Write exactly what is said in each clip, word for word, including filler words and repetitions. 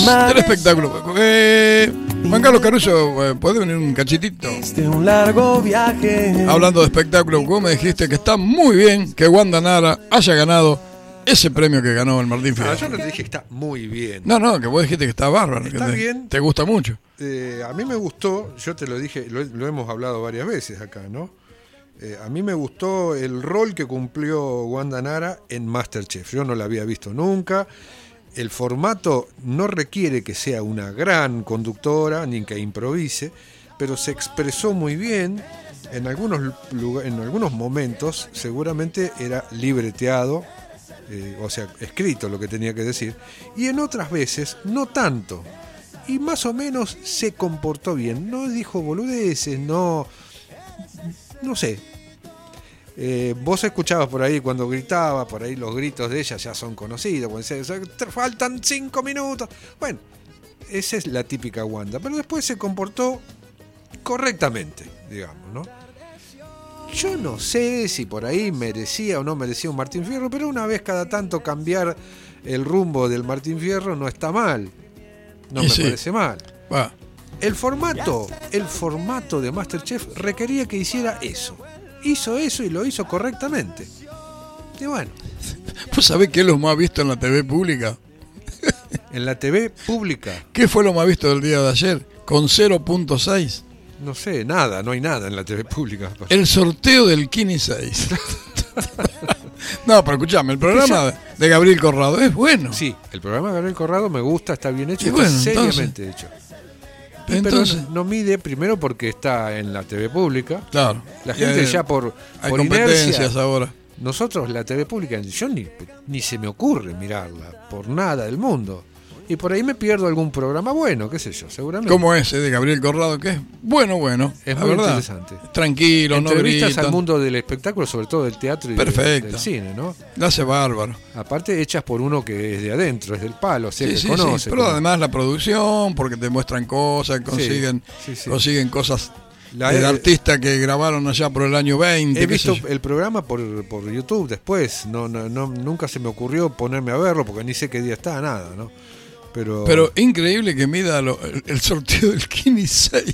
del espectáculo. Eh, Juan Carlos Caruso, eh, ¿puede venir un cachitito? Un largo viaje. Hablando de espectáculo, vos me dijiste que está muy bien que Wanda Nara haya ganado ese premio que ganó el Martín Fierro. Ah, yo no te dije que está muy bien. No, no, que vos dijiste que está bárbaro. Está que te, bien. Te gusta mucho. Eh, a mí me gustó, yo te lo dije, lo, lo hemos hablado varias veces acá, ¿no? Eh, a mí me gustó el rol que cumplió Wanda Nara en MasterChef. Yo no la había visto nunca. El formato no requiere que sea una gran conductora ni que improvise, pero se expresó muy bien. En algunos, en algunos momentos seguramente era libreteado, eh, o sea, escrito lo que tenía que decir, y en otras veces no tanto. Y más o menos se comportó bien. No dijo boludeces, no... no sé. Eh, vos escuchabas por ahí cuando gritaba, por ahí los gritos de ella ya son conocidos, cuando decía, te faltan cinco minutos. Bueno, esa es la típica Wanda, pero después se comportó correctamente, digamos, ¿no? Yo no sé si por ahí merecía o no merecía un Martín Fierro, pero una vez cada tanto cambiar el rumbo del Martín Fierro no está mal, no y me sí. parece mal. Va. El formato, el formato de MasterChef requería que hiciera eso. Hizo eso y lo hizo correctamente. Y bueno. ¿Vos sabés qué es lo más visto en la T V pública? En la T V pública. ¿Qué fue lo más visto del día de ayer? Con cero punto seis. No sé, nada, no hay nada en la T V pública. El sorteo del Kini seis. No, pero escuchame, el programa de Gabriel Corrado es bueno. Sí, el programa de Gabriel Corrado me gusta, está bien hecho, y está bueno, seriamente entonces, hecho. Entonces, pero no, no mide, primero porque está en la T V pública. Claro. La gente hay, ya por, hay por competencias inercia, ahora. Nosotros la T V pública, yo ni, ni se me ocurre mirarla, por nada del mundo. Y por ahí me pierdo algún programa bueno, qué sé yo, seguramente. Como ese de Gabriel Corrado, que es bueno, bueno. Es la muy verdad. interesante. Tranquilo, no Entrevistas gritan. al mundo del espectáculo, sobre todo del teatro y Perfecto. del cine, ¿no? La hace bárbaro. Aparte hechas por uno que es de adentro, es del palo, o sea, Sí, que sí, conoce. sí. Pero como... además la producción, porque te muestran cosas, consiguen, sí, sí. consiguen cosas La, de eh, artistas que grabaron allá por el año veinte. He visto el programa por, por YouTube después, no, no, no, nunca se me ocurrió ponerme a verlo porque ni sé qué día está, nada, ¿no? Pero, Pero increíble que mida lo, el, el sorteo del Kini seis,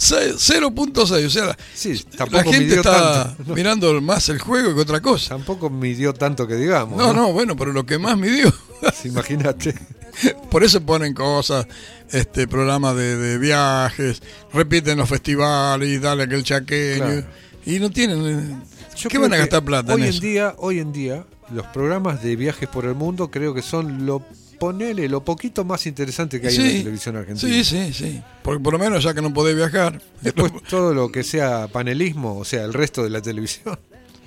cero punto seis, o sea, sí, la tampoco gente midió está tanto, ¿no? mirando más el juego que otra cosa. Tampoco midió tanto que digamos. No, no, no, bueno, pero lo que más midió. Imagínate. Por eso ponen cosas, este programas de, de viajes, repiten los festivales y dale aquel chaqueño. Claro. Y no tienen... Yo ¿Qué creo van a que gastar plata hoy en en eso? día, hoy en día, los programas de viajes por el mundo creo que son lo ponele lo poquito más interesante que hay Sí, en la televisión argentina. Sí, sí, sí. Porque por lo menos ya que no podés viajar. Después todo lo que sea panelismo, o sea, el resto de la televisión.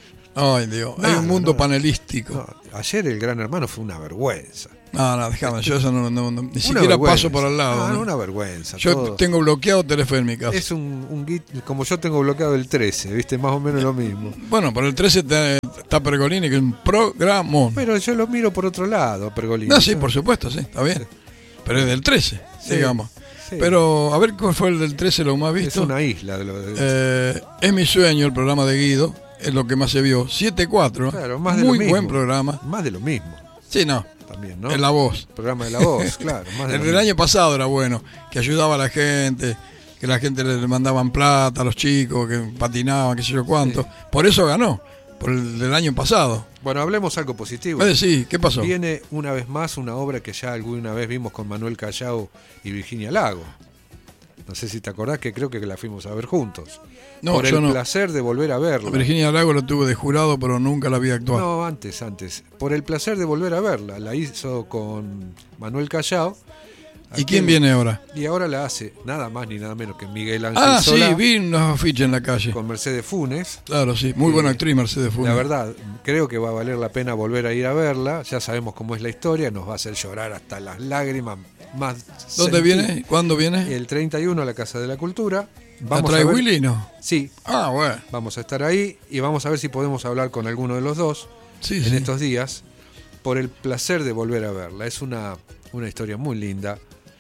Ay, Dios, hay Nada, un mundo nada. panelístico. No, ayer el Gran Hermano fue una vergüenza. No, no, déjame, yo eso no, no- no- ni Una siquiera vergüenza. paso por al lado. No, ¿no? una vergüenza. Yo todo. tengo bloqueado Telefe en mi casa. Es un, un git, como yo tengo bloqueado el trece, ¿viste? Más o menos lo mismo. Bueno, por el trece está, está Pergolini, que es un programón. Pero yo lo miro por otro lado, Pergolini. No, sí, por supuesto, sí, está bien. Pero es del trece, Sí, digamos. sí. Pero, a ver, ¿cuál fue el del trece lo más Es visto? una isla. De lo de... Eh, es mi sueño, el programa de Guido. Es lo que más se vio. siete cuatro. Claro, más de Muy lo mismo. buen programa. Más de lo mismo, Sí, no. también, ¿no? En La Voz. El programa de La Voz, claro. Más de El lo del mismo. año pasado era bueno, que ayudaba a la gente, que la gente le mandaban plata a los chicos, que patinaban, qué sé yo cuánto. Sí. Por eso ganó, por el del año pasado. Bueno, hablemos algo positivo. Eh, sí, ¿qué pasó? Viene una vez más una obra que ya alguna vez vimos con Manuel Callao y Virginia Lago. No sé si te acordás que creo que la fuimos a ver juntos. No, Por yo el no. placer de volver a verla. Virginia Lago lo tuve de jurado, pero nunca la vi actuar. No, antes, antes. Por el placer de volver a verla. La hizo con Manuel Callao. ¿Y quién viene ahora? Y ahora la hace nada más ni nada menos que Miguel Ángel Ah, Solá, sí, vi unos afiches en la calle. con Mercedes Funes. Claro, sí, muy Eh, buena actriz Mercedes Funes. La verdad, creo que va a valer la pena volver a ir a verla. Ya sabemos cómo es la historia, nos va a hacer llorar hasta las lágrimas más. ¿Dónde senti- viene? ¿Cuándo viene? El treinta y uno a la Casa de la Cultura. ¿La Vamos trae a ver- Willy? No. Sí, Ah, bueno. vamos a estar ahí y vamos a ver si podemos hablar con alguno de los dos Sí, en sí. estos días por el placer de volver a verla. Es una, una historia muy linda,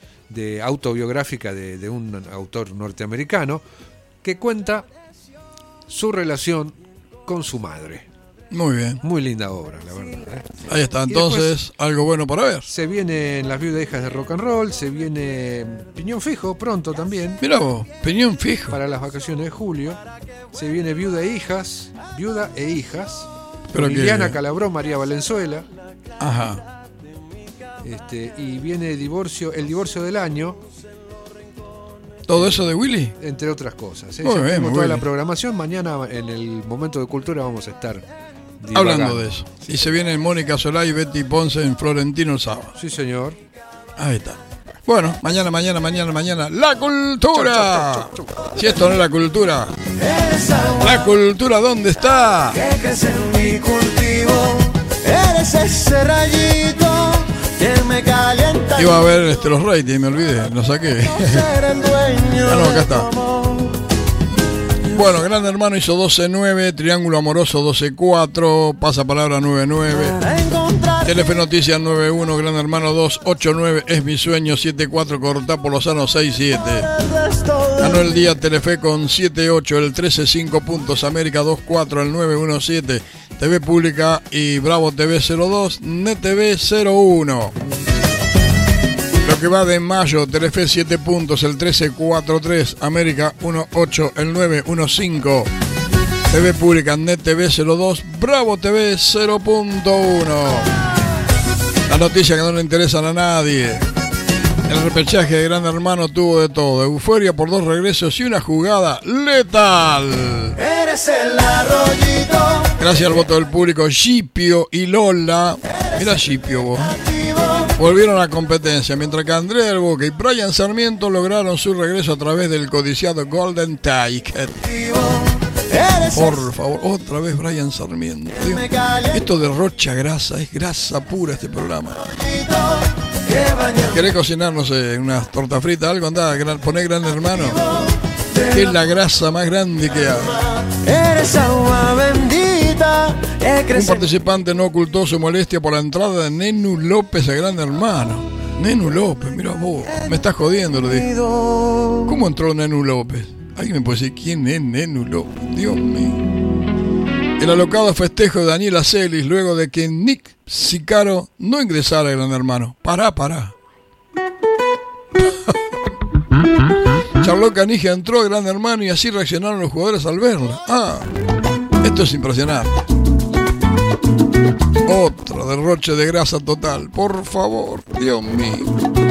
de autobiográfica de, de un autor norteamericano que cuenta su relación con su madre. Muy bien. Muy linda obra, la verdad. ¿eh? Ahí está, entonces, después, algo bueno para ver. Se vienen Las Viudas Hijas de Rock and Roll, se viene Piñón Fijo pronto también. Mirá vos, Piñón Fijo. Para las vacaciones de julio. Se viene Viuda e Hijas, Viuda e Hijas. Pero que... Liliana Calabró, María Valenzuela. Ajá. Este, y viene divorcio, el divorcio del año. ¿Todo eso de Willy? Entre otras cosas. ¿eh? Muy Ya bien, tenemos muy toda bien. la programación. Mañana en el momento de cultura vamos a estar divagando. Hablando de eso. Y se vienen Mónica Solá y Betty Ponce en Florentino el sábado. Sí, señor. Ahí está. Bueno, mañana, mañana, mañana, mañana. ¡La cultura! Chau, chau, chau, chau. Si esto no es la cultura. ¿La cultura dónde está? Que crece en mi cultivo. Eres ese rayito que me calienta. Iba a ver este, los ratings, me olvidé, lo saqué. Ser el dueño. Ah, no, acá está. de tu amor. Bueno, Gran Hermano hizo doce nueve, Triángulo Amoroso doce cuatro, Pasapalabra nueve nueve, Para encontrar Telefe Noticias nueve uno, Gran Hermano dos ocho nueve, Es mi sueño siete cuatro, Cortá por Lozano seis siete. el resto de Ganó el día Telefe con siete ocho, el trece cinco puntos, América dos cuatro, el nueve uno siete, T V Pública y Bravo T V cero dos, Net T V cero uno. Lo que va de mayo, Telefe siete puntos, el trece cuatro tres, América uno ocho, el nueve uno cinco, T V Pública, Net T V cero dos, Bravo T V cero punto uno. Las noticias que no le interesan a nadie. El repechaje de Gran Hermano tuvo de todo, euforia por dos regresos y una jugada letal. Eres el arroyito Gracias al voto del público, Shipio y Lola, mira Shipio vos, activo. volvieron a la competencia, mientras que Andrea del Boca y Brian Sarmiento lograron su regreso a través del codiciado Golden Ticket. Eres Por favor, otra vez Brian Sarmiento. Dios, me calienta esto derrocha grasa, es grasa pura este programa. que baña. ¿Querés cocinar, no sé, unas tortas fritas, algo? Andá, gran, poné Gran Hermano, que es la grasa más grande que hay. Eres agua bendita que Un crece participante no ocultó su molestia por la entrada de Nenu López a Gran Hermano. Nenu López, mira vos, me estás jodiendo, lo dije. ¿Cómo entró Nenu López? ¿Alguien me puede decir quién es Nenu López? Dios mío. El alocado festejo de Daniela Celis luego de que Nick Sicaro no ingresara a Gran Hermano. Pará, pará. Charlotte Canija entró a Gran Hermano y así reaccionaron los jugadores al verla. Ah, esto es impresionante. Otro derroche de grasa total. Por favor, Dios mío.